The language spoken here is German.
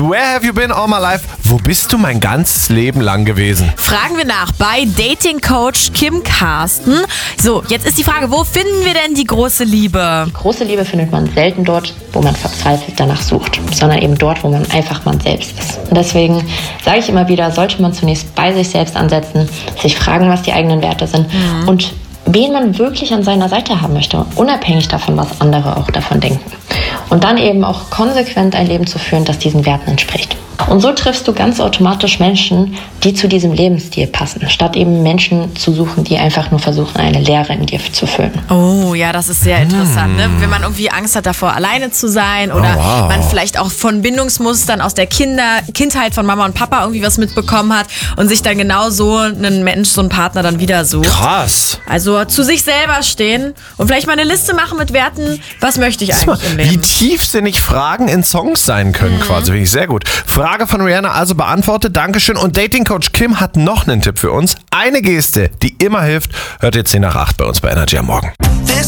Where have you been all my life? Wo bist du mein ganzes Leben lang gewesen? Fragen wir nach bei Dating-Coach Kim Carsten. So, jetzt ist die Frage, wo finden wir denn die große Liebe? Große Liebe findet man selten dort, wo man verzweifelt danach sucht, sondern eben dort, wo man einfach man selbst ist. Und deswegen sage ich immer wieder, sollte man zunächst bei sich selbst ansetzen, sich fragen, was die eigenen Werte sind und wen man wirklich an seiner Seite haben möchte, unabhängig davon, was andere auch davon denken. Und dann eben auch konsequent ein Leben zu führen, das diesen Werten entspricht. Und so triffst du ganz automatisch Menschen, die zu diesem Lebensstil passen, statt eben Menschen zu suchen, die einfach nur versuchen, eine Leere in dir zu füllen. Oh ja, das ist sehr interessant, ne? Wenn man irgendwie Angst hat davor, alleine zu sein oder man vielleicht auch von Bindungsmustern aus der Kindheit von Mama und Papa irgendwie was mitbekommen hat und sich dann genau so einen Mensch, so einen Partner dann wieder sucht. Krass. Also zu sich selber stehen und vielleicht mal eine Liste machen mit Werten, was möchte ich eigentlich im Leben? Wie tiefsinnig Fragen in Songs sein können quasi, finde ich sehr gut. Frage von Rihanna also beantwortet, Dankeschön. Und Dating-Coach Kim hat noch einen Tipp für uns. Eine Geste, die immer hilft, hört jetzt 10 nach 8 bei uns bei Energy am Morgen.